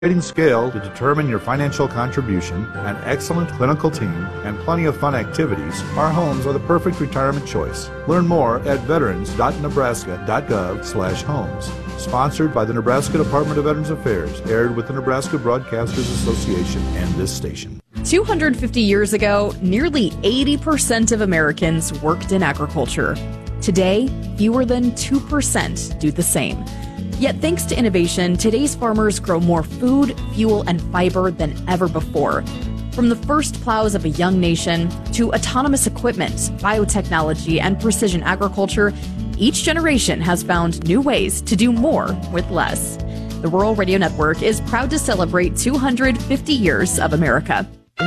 scale to determine your financial contribution, an excellent clinical team, and plenty of fun activities, our homes are the perfect retirement choice. Learn more at veterans.nebraska.gov/homes. Sponsored by the Nebraska Department of Veterans Affairs, aired with the Nebraska Broadcasters Association and this station. 250 years ago, nearly 80% of Americans worked in agriculture. Today, fewer than 2% do the same. Yet thanks to innovation, today's farmers grow more food, fuel, and fiber than ever before. From the first plows of a young nation to autonomous equipment, biotechnology, and precision agriculture, each generation has found new ways to do more with less. The Rural Radio Network is proud to celebrate 250 years of America.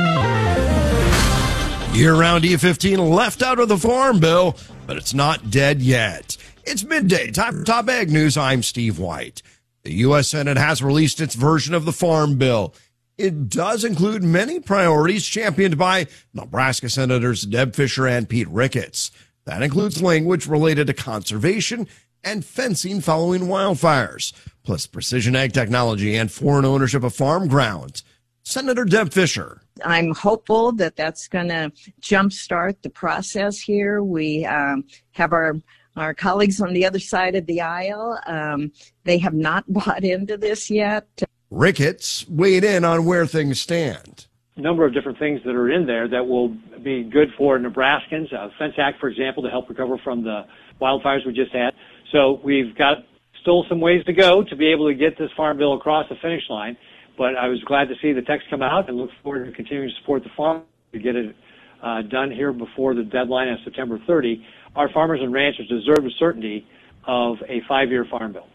Year-round E15 left out of the Farm Bill, but it's not dead yet. It's midday. Time for Top Ag News. I'm Steve White. The U.S. Senate has released its version of the Farm Bill. It does include many priorities championed by Nebraska Senators Deb Fischer and Pete Ricketts. That includes language related to conservation and fencing following wildfires, plus precision ag technology and foreign ownership of farm ground. Senator Deb Fischer. I'm hopeful that that's going to jumpstart the process here. We have our colleagues on the other side of the aisle. They have not bought into this yet. Ricketts weighed in on where things stand. A number of different things that are in there that will be good for Nebraskans. Fence Act, for example, to help recover from the wildfires we just had. So we've got still some ways to go to be able to get this farm bill across the finish line. But I was glad to see the text come out and look forward to continuing to support the farm to get it done here before the deadline on September 30. Our farmers and ranchers deserve the certainty of a 5-year farm bill.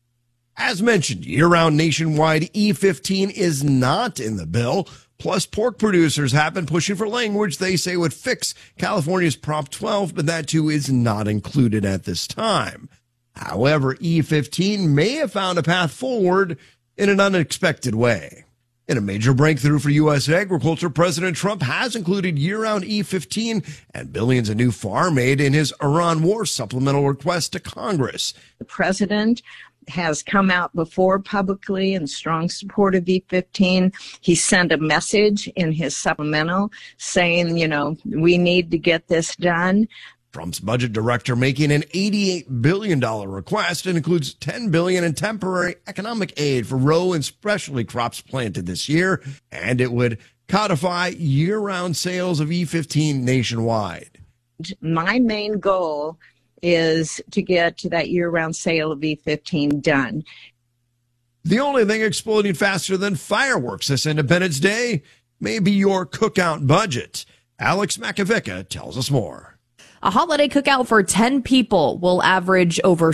As mentioned, year-round nationwide E15 is not in the bill. Plus, pork producers have been pushing for language they say would fix California's Prop 12, but that too is not included at this time. However, E15 may have found a path forward in an unexpected way. In a major breakthrough for U.S. agriculture, President Trump has included year-round E15 and billions of new farm aid in his Iran war supplemental request to Congress. The president has come out before publicly in strong support of E15. He sent a message in his supplemental saying, we need to get this done. Trump's budget director making an $88 billion request. It includes $10 billion in temporary economic aid for row and specialty crops planted this year, and it would codify year-round sales of E15 nationwide. My main goal is to get to that year-round sale of E15 done. The only thing exploding faster than fireworks this Independence Day may be your cookout budget. Alex Makovica tells us more. A holiday cookout for 10 people will average over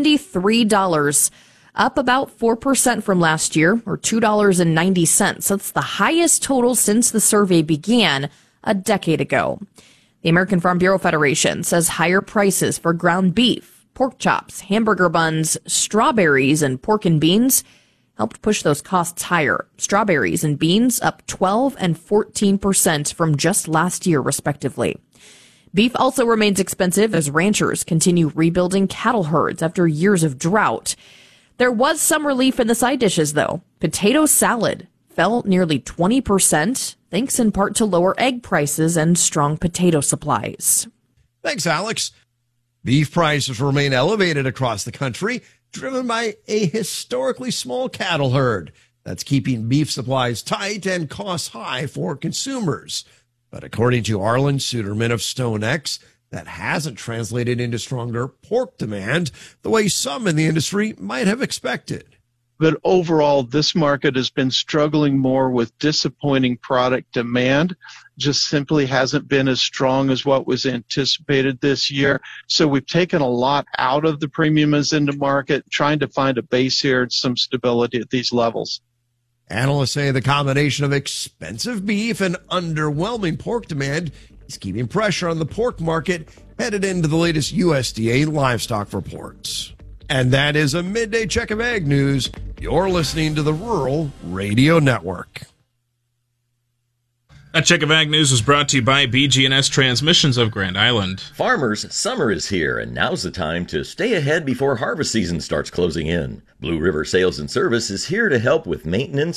$73, up about 4% from last year, or $2.90. That's the highest total since the survey began a decade ago. The American Farm Bureau Federation says higher prices for ground beef, pork chops, hamburger buns, strawberries, and pork and beans helped push those costs higher. Strawberries and beans up 12% and 14% from just last year, respectively. Beef also remains expensive as ranchers continue rebuilding cattle herds after years of drought. There was some relief in the side dishes, though. Potato salad fell nearly 20%, thanks in part to lower egg prices and strong potato supplies. Thanks, Alex. Beef prices remain elevated across the country, driven by a historically small cattle herd. That's keeping beef supplies tight and costs high for consumers. But according to Arlen Suderman of StoneX, that hasn't translated into stronger pork demand the way some in the industry might have expected. But overall, this market has been struggling more with disappointing product demand. Just simply hasn't been as strong as what was anticipated this year. So we've taken a lot out of the premium as into market, trying to find a base here and some stability at these levels. Analysts say the combination of expensive beef and underwhelming pork demand is keeping pressure on the pork market headed into the latest USDA livestock reports. And that is a midday check of ag news. You're listening to the Rural Radio Network. That check of Ag News was brought to you by BG&S Transmissions of Grand Island. Farmers, summer is here, and now's the time to stay ahead before harvest season starts closing in. Blue River Sales and Service is here to help with maintenance